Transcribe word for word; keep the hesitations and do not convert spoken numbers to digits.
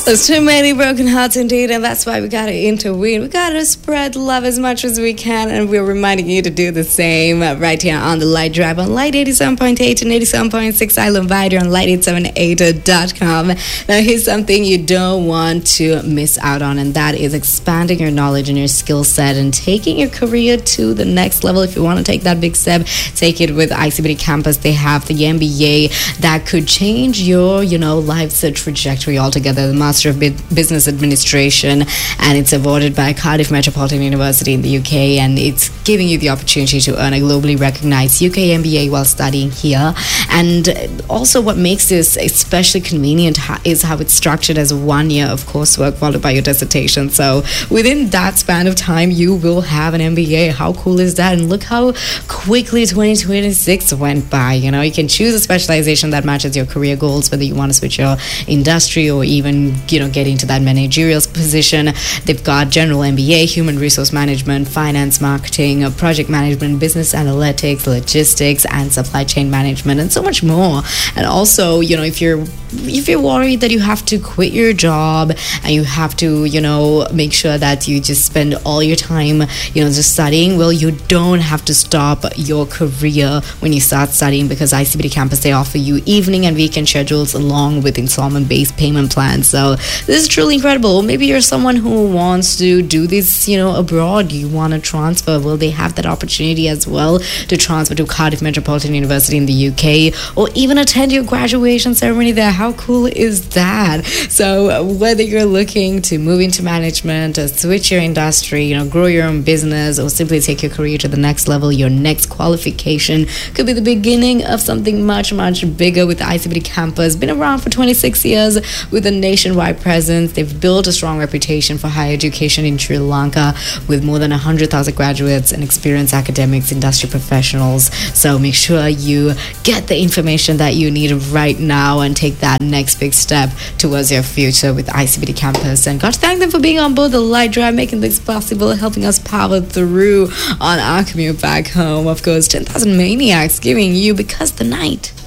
There's too many broken hearts indeed, and that's why we gotta intervene. We gotta spread love as much as we can, and we're reminding you to do the same uh, right here on the Light Drive on Light eighty-seven point eight and eighty-seven point six Island Vider on light eight seven eight dot com. Now, here's something you don't want to miss out on, and that is expanding your knowledge and your skill set and taking your career to the next level. If you want to take that big step, take it with I C B D Campus. They have the M B A that could change your, you know, life's trajectory altogether. The Master of Business Administration, and it's awarded by Cardiff Metropolitan University in the U K, and it's giving you the opportunity to earn a globally recognized U K M B A while studying here. And also what makes this especially convenient is how it's structured as one year of coursework followed by your dissertation. So within that span of time, you will have an M B A. How cool is that? And look how quickly twenty twenty-six went by. You know, you can choose a specialization that matches your career goals, whether you want to switch your industry or even, you know, get into that managerial position. They've got general M B A, human resource management, finance, marketing, project management, business analytics, logistics, and supply chain management, and so much more. And also, you know, if you're if you're worried that you have to quit your job and you have to, you know, make sure that you just spend all your time, you know, just studying, well, you don't have to stop your career when you start studying, because I C B D Campus, they offer you evening and weekend schedules along with installment-based payment plans. So this is truly incredible. Maybe you're someone who wants to do this, you know, abroad. You want to transfer. Well, they have that opportunity as well to transfer to Cardiff Metropolitan University in the U K, or even attend your graduation ceremony there. How cool is that? So whether you're looking to move into management, or switch your industry, you know, grow your own business, or simply take your career to the next level, your next qualification could be the beginning of something much, much bigger with the I C B D Campus. Been around for twenty-six years with a nationwide presence. They've built a strong reputation for higher education in Sri Lanka with more than one hundred thousand graduates and experienced academics, industry professionals. So make sure you get the information that you need right now and take that next big step towards your future with I C B D Campus. And got to thank them for being on board the Light Drive, making this possible, helping us power through on our commute back home. Of course, ten thousand Maniacs giving you Because the Night.